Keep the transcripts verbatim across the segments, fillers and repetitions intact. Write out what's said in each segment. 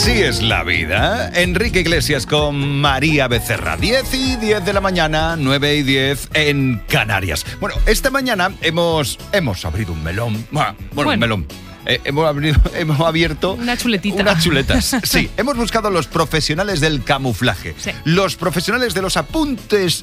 Así es la vida. Enrique Iglesias con María Becerra. diez y diez de la mañana, nueve y diez en Canarias. Bueno, esta mañana hemos, hemos abierto un melón. Bueno, bueno. un melón. Eh, hemos, abrido, hemos abierto... Una chuletita. Unas chuletas, sí. Hemos buscado los profesionales del camuflaje. Sí. Los profesionales de los apuntes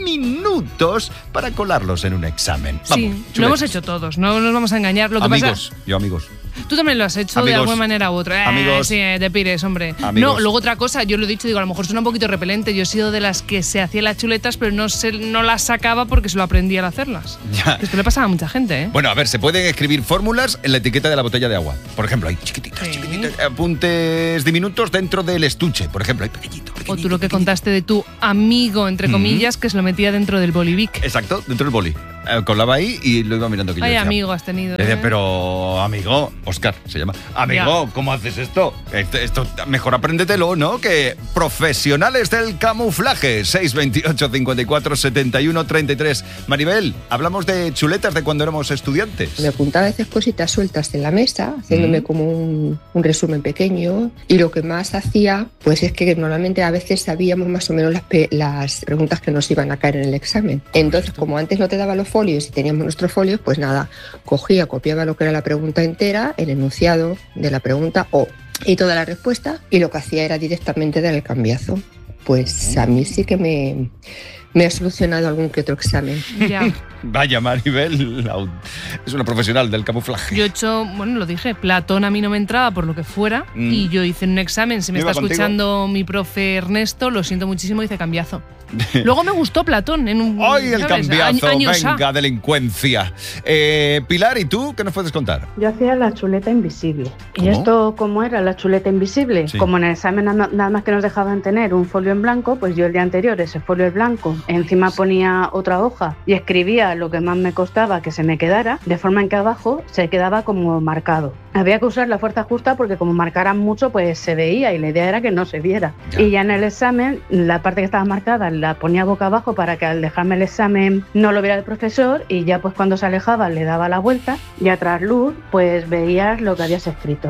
diminutos para colarlos en un examen. Vamos, sí, chuletas. Lo hemos hecho todos, no nos vamos a engañar. Lo que amigos, pasa... yo amigos. Tú también lo has hecho amigos, de alguna manera u otra. Eh, amigos, sí, de pires, hombre. Amigos. No, luego otra cosa, yo lo he dicho, digo, a lo mejor suena un poquito repelente. Yo he sido de las que se hacía las chuletas, pero no, se, no las sacaba porque se lo aprendía al hacerlas. Ya. Esto le pasaba a mucha gente, ¿eh? Bueno, a ver, se pueden escribir fórmulas en la etiqueta de la botella de agua. Por ejemplo, hay chiquititas, sí. chiquititas, apuntes diminutos dentro del estuche. Por ejemplo, hay pequeñito, pequeñito. O tú lo que pequeñito. contaste de tu amigo, entre comillas, mm-hmm. que se lo metía dentro del bolivic. Exacto, dentro del boli. Eh, colaba ahí y lo iba mirando que yo Ay, decía. amigo has tenido. Decía, ¿eh? Pero, amigo, Oscar se llama. Amigo, ya. ¿Cómo haces esto? esto? Esto mejor apréndetelo, ¿no? Que profesionales del camuflaje. seis veintiocho, cincuenta y cuatro, setenta y uno, treinta y tres. Maribel, hablamos de chuletas de cuando éramos estudiantes. Me apuntaba a veces cositas sueltas en la mesa, haciéndome mm. como un, un resumen pequeño. Y lo que más hacía, pues es que normalmente a veces sabíamos más o menos las, pe- las preguntas que nos iban a caer en el examen. Entonces, como antes no te daba los folios y teníamos nuestros folios, pues nada, cogía, copiaba lo que era la pregunta entera, el enunciado de la pregunta o y toda la respuesta, y lo que hacía era directamente dar el cambiazo. Pues a mí sí que me, me ha solucionado algún que otro examen. Ya. Vaya, Maribel, es una profesional del camuflaje. Yo he hecho, bueno, lo dije, Platón a mí no me entraba por lo que fuera, mm. y yo hice un examen, si me está escuchando contigo? Mi profe Ernesto, lo siento muchísimo, hice cambiazo. Luego me gustó Platón en un... ¡Ay, el ¿sabes? cambiazo! Años Venga, a. delincuencia. Eh, Pilar, ¿y tú qué nos puedes contar? Yo hacía la chuleta invisible. ¿Cómo? ¿Y esto cómo era la chuleta invisible? Sí. Como en el examen nada más que nos dejaban tener un folio en blanco, pues yo el día anterior ese folio en blanco, encima ponía otra hoja y escribía lo que más me costaba que se me quedara, de forma en que abajo se quedaba como marcado. Había que usar la fuerza justa porque como marcaran mucho, pues se veía y la idea era que no se viera. Ya. Y ya en el examen, la parte que estaba marcada la ponía boca abajo para que al dejarme el examen no lo viera el profesor, y ya pues cuando se alejaba le daba la vuelta y a trasluz pues veías lo que habías escrito.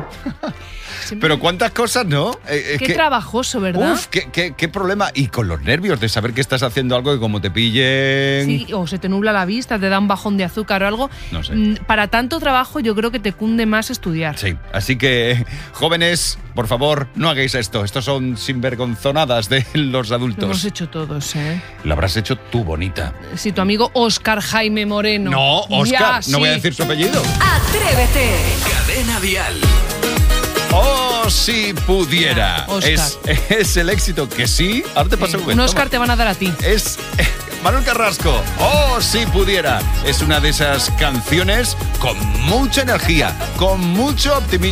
Pero cuántas cosas, ¿no? Eh, qué que, trabajoso, ¿verdad? Uf, qué, qué, qué problema. Y con los nervios de saber que estás haciendo algo y como te pillen... Sí, o se te nubla la vista, te da un bajón de azúcar o algo. No sé. Para tanto trabajo yo creo que te cunde más estudiar. Sí, así que, jóvenes, por favor, no hagáis esto. Estos son sinvergonzonadas de los adultos. Lo hemos hecho todos, ¿eh? Lo habrás hecho tú, bonita. Sí, tu amigo Óscar Jaime Moreno. No, Óscar, ya, no sí. voy a decir su apellido. Atrévete. Cadena Dial. ¡Oh, si pudiera! Ya, es, es el éxito que sí. Ahora te sí. paso un Un Óscar te van a dar a ti. Es eh, Manuel Carrasco. ¡Oh, si pudiera! Es una de esas canciones con mucha energía, con mucho optimismo.